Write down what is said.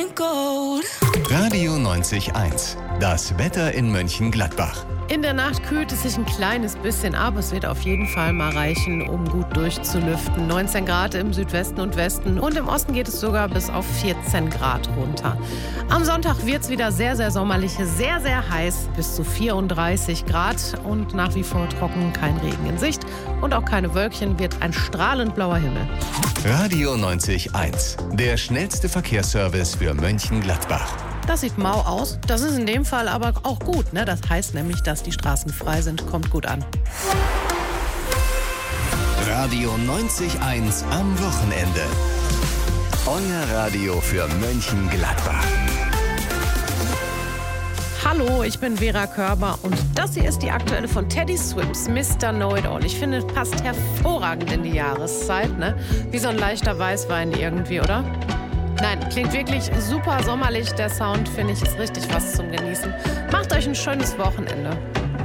Radio 90.1. Das Wetter in Mönchengladbach. In der Nacht kühlt es sich ein kleines bisschen ab. Es wird auf jeden Fall mal reichen, um gut durchzulüften. 19 Grad im Südwesten und Westen und im Osten geht es sogar bis auf 14 Grad runter. Am Sonntag wird es wieder sehr, sehr sommerlich, sehr, sehr heiß, bis zu 34 Grad und nach wie vor trocken, kein Regen in Sicht und auch keine Wölkchen, wird ein strahlend blauer Himmel. Radio 90.1. Der schnellste Verkehrsservice für Mönchengladbach. Das sieht mau aus. Das ist in dem Fall aber auch gut, ne? Das heißt nämlich, dass die Straßen frei sind. Kommt gut an. Radio 90.1 am Wochenende. Euer Radio für Mönchengladbach. Hallo, ich bin Vera Körber und das hier ist die aktuelle von Teddy Swims, Mr. Know-It-All. Ich finde, es passt hervorragend in die Jahreszeit, ne? Wie so ein leichter Weißwein irgendwie, oder? Nein, klingt wirklich super sommerlich. Der Sound, finde ich, ist richtig was zum Genießen. Macht euch ein schönes Wochenende.